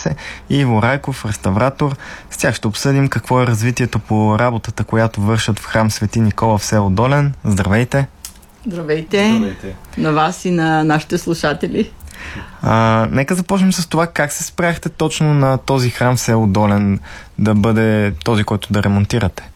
се, и Иво Райков, реставратор. С тях ще обсъдим какво е развитието по работата, която вършат в храм Свети Никола в село Долен. Здравейте! Здравейте! Здравейте! На вас и на нашите слушатели. Нека започнем с това как се спряхте точно на този храм в село Долен да бъде този, който да ремонтирате.